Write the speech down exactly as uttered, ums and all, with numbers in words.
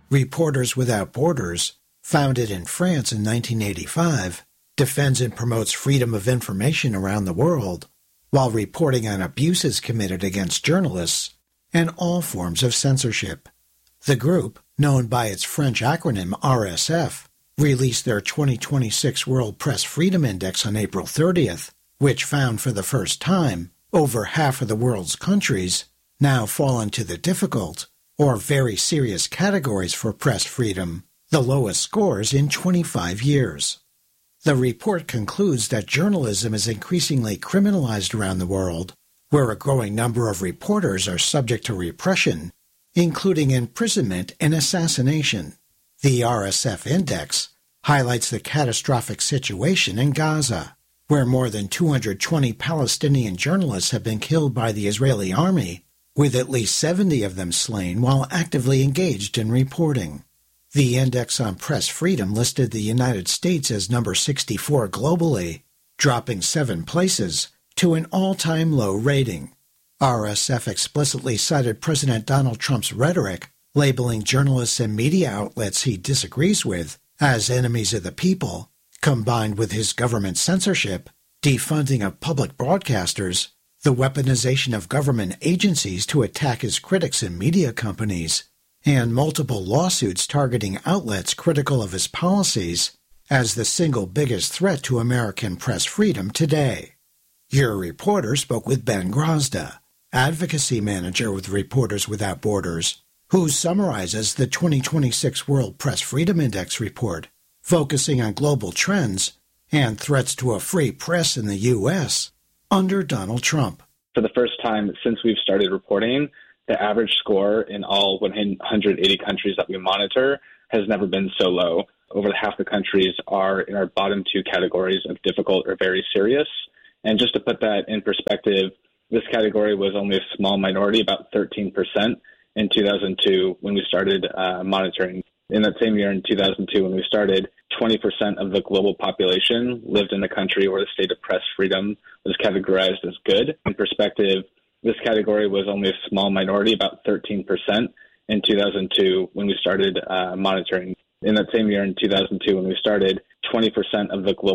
Reporters Without Borders, founded in France in nineteen eighty-five, defends and promotes freedom of information around the world while reporting on abuses committed against journalists and all forms of censorship. The group, known by its French acronym R S F, released their twenty twenty-six World Press Freedom Index on April thirtieth, which found for the first time over half of the world's countries now fall into the difficult or very serious categories for press freedom, the lowest scores in twenty-five years. The report concludes that journalism is increasingly criminalized around the world, where a growing number of reporters are subject to repression, including imprisonment and assassination. The R S F Index highlights the catastrophic situation in Gaza, where more than two hundred twenty Palestinian journalists have been killed by the Israeli army, with at least seventy of them slain while actively engaged in reporting. The Index on Press Freedom listed the United States as number sixty-four globally, dropping seven places to an all-time low rating. R S F explicitly cited President Donald Trump's rhetoric, labeling journalists and media outlets he disagrees with as enemies of the people, combined with his government censorship, defunding of public broadcasters, the weaponization of government agencies to attack his critics and media companies, and multiple lawsuits targeting outlets critical of his policies as the single biggest threat to American press freedom today. Your reporter spoke with Ben Grozda, advocacy manager with Reporters Without Borders, who summarizes the twenty twenty-six World Press Freedom Index report, focusing on global trends and threats to a free press in the U S under Donald Trump. For the first time since we've started reporting, the average score in all one hundred eighty countries that we monitor has never been so low. Over half the countries are in our bottom two categories of difficult or very serious. And just to put that in perspective, this category was only a small minority, about thirteen percent in two thousand two when we started uh, monitoring. In that same year, in two thousand two, when we started, twenty percent of the global population lived in a country where the state of press freedom was categorized as good. In perspective, this category was only a small minority, about thirteen percent in two thousand two when we started uh, monitoring. In that same year, in two thousand two, when we started, twenty percent of the global